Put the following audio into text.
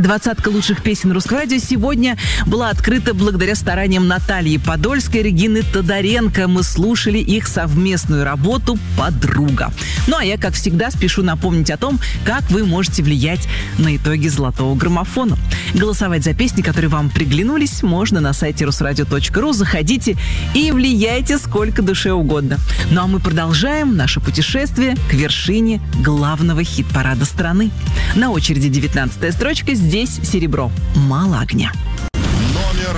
Двадцатка лучших песен Русского радио сегодня была открыта благодаря стараниям Натальи Подольской и Регины Тодоренко. Мы слушали их совместную работу «Подруга». Ну а я, как всегда, спешу напомнить о том, как вы можете влиять на итоги золотого граммофона. Голосовать за песни, которые вам приглянулись, можно на сайте rusradio.ru. Заходите и влияйте сколько душе угодно. Ну а мы продолжаем наше путешествие к вершине главного хит-парада страны. На очереди 19-я строчка. Здесь серебро. Мало огня.